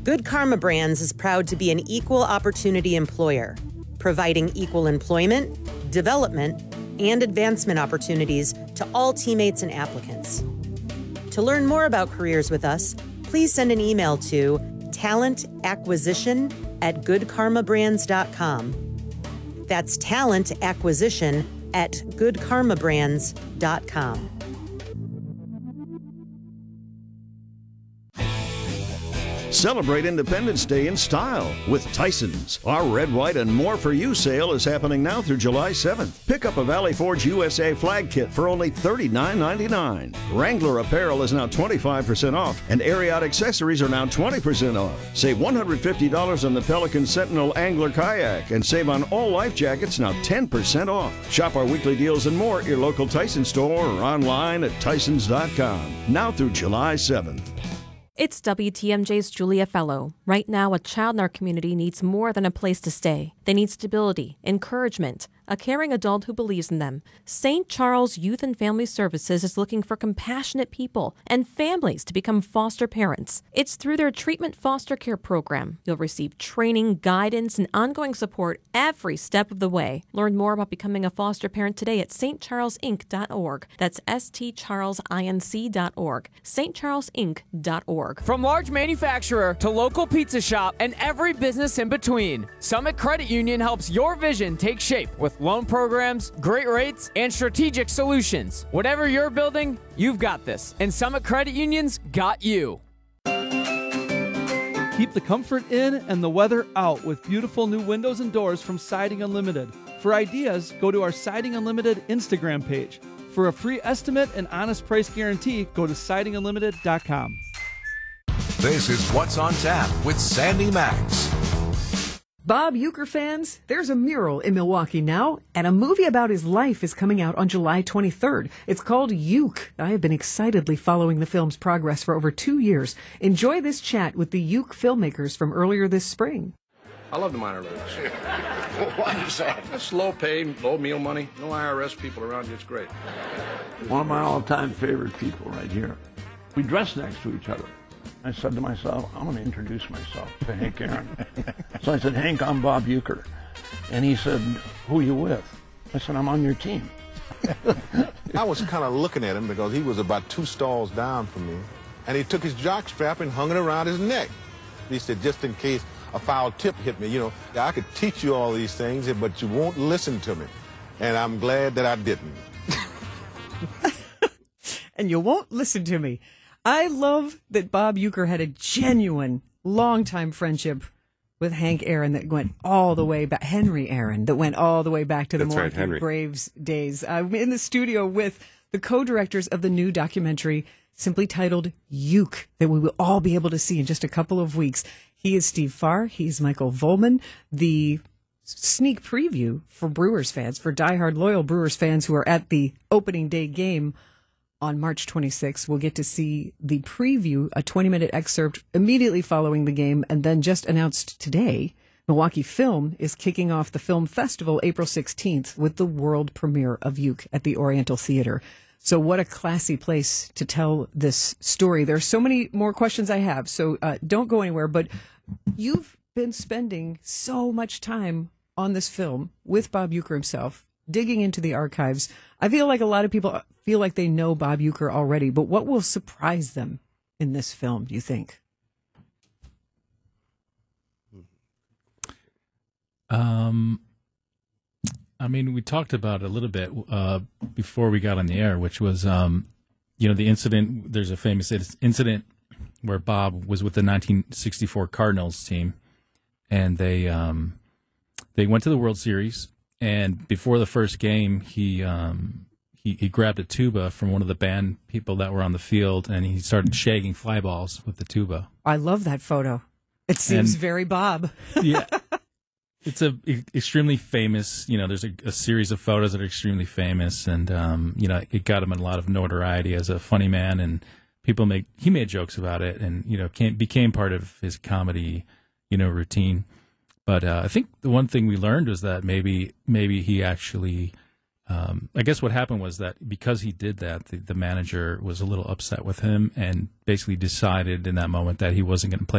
Good Karma Brands is proud to be an equal opportunity employer, providing equal employment, development, and advancement opportunities to all teammates and applicants. To learn more about careers with us, please send an email to talentacquisition@goodkarmabrands.com. That's talentacquisition@goodkarmabrands.com. Celebrate Independence Day in style with Tyson's. Our Red, White, and More for You sale is happening now through July 7th. Pick up a Valley Forge USA flag kit for only $39.99. Wrangler apparel is now 25% off, and Ariat accessories are now 20% off. Save $150 on the Pelican Sentinel Angler Kayak, and save on all life jackets, now 10% off. Shop our weekly deals and more at your local Tyson store or online at tysons.com. Now through July 7th. It's WTMJ's Julia Fellow. Right now, a child in our community needs more than a place to stay. They need stability, encouragement, a caring adult who believes in them. St. Charles Youth and Family Services is looking for compassionate people and families to become foster parents. It's through their treatment foster care program. You'll receive training, guidance, and ongoing support every step of the way. Learn more about becoming a foster parent today at stcharlesinc.org. That's stcharlesinc.org. stcharlesinc.org. From large manufacturer to local pizza shop and every business in between, Summit Credit Union helps your vision take shape with loan programs, great rates, and strategic solutions. Whatever you're building, you've got this. And Summit Credit Union's got you. Keep the comfort in and the weather out with beautiful new windows and doors from Siding Unlimited. For ideas, go to our Siding Unlimited Instagram page. For a free estimate and honest price guarantee, go to sidingunlimited.com. This is What's on Tap with Sandy Max. Bob Uecker fans, there's a mural in Milwaukee now, and a movie about his life is coming out on July 23rd. It's called Uke. I have been excitedly following the film's progress for over 2 years. Enjoy this chat with the Uke filmmakers from earlier this spring. I love the minor leagues. Why is that? It's low pay, low meal money, no IRS people around you. It's great. One of my all-time favorite people right here. We dress next to each other. I said to myself, I'm going to introduce myself to Hank Aaron. So I said, Hank, I'm Bob Uecker. And he said, who are you with? I said, I'm on your team. I was kind of looking at him because he was about 2 stalls down from me. And he took his jock strap and hung it around his neck. He said, just in case a foul tip hit me, I could teach you all these things, but you won't listen to me. And I'm glad that I didn't. And you won't listen to me. I love that Bob Uecker had a genuine, long-time friendship with Hank Aaron that went all the way back, Henry Aaron, that went all the way back to the Milwaukee Braves days. I'm in the studio with the co-directors of the new documentary simply titled Uke, that we will all be able to see in just a couple of weeks. He is Steve Farr. He's Michael Volman. The sneak preview for Brewers fans, for diehard loyal Brewers fans who are at the opening day game on March 26th, we'll get to see the preview, a 20-minute excerpt immediately following the game, and then just announced today, Milwaukee Film is kicking off the film festival April 16th with the world premiere of Uke at the Oriental Theater. So what a classy place to tell this story. There's so many more questions I have, so don't go anywhere, but you've been spending so much time on this film with Bob Uecker himself, digging into the archives. I feel like a lot of people feel like they know Bob Uecker already, but what will surprise them in this film, do you think? We talked about it a little bit before we got on the air, which was, the incident. There's a famous incident where Bob was with the 1964 Cardinals team, and they went to the World Series. And before the first game, he grabbed a tuba from one of the band people that were on the field, and he started shagging fly balls with the tuba. I love that photo. It seems very Bob. Yeah. It's extremely famous. There's a series of photos that are extremely famous, and it got him a lot of notoriety as a funny man, and he made jokes about it, and became part of his comedy, routine. But I think the one thing we learned was that maybe he actually, I guess what happened was that because he did that, the manager was a little upset with him and basically decided in that moment that he wasn't going to play